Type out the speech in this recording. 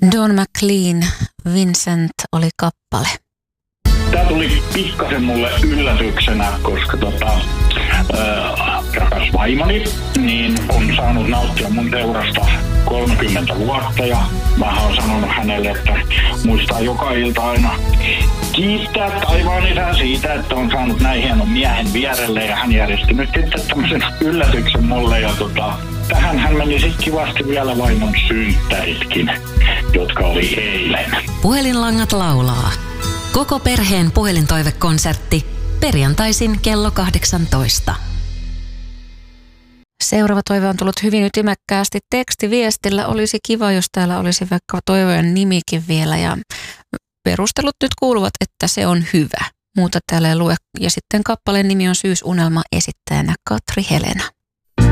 Don McLean, Vincent oli kappale. Tämä tuli pikkasen mulle yllätyksenä, koska rakas vaimoni niin on saanut nauttia mun seurasta 30 vuotta ja mä oon sanonut hänelle, että muistaa joka ilta aina kiittää taivaan isää siitä, että on saanut näin hienon miehen vierelle ja hän järjesti nyt sitten tämmöisen yllätyksen mulle ja tähän hän meni sitten kivasti vielä vaimon synttäritkin, jotka oli eilen. Puhelinlangat laulaa. Koko perheen puhelintoivekonsertti perjantaisin kello 18. Seuraava toive on tullut hyvin ytimäkkäästi tekstiviestillä. Olisi kiva, jos täällä olisi vaikka toivojan nimikin vielä ja perustelut nyt kuuluvat, että se on hyvä. Muuta täällä ei lue. Ja sitten kappaleen nimi on Syysunelma, esittäjänä Katri Helena.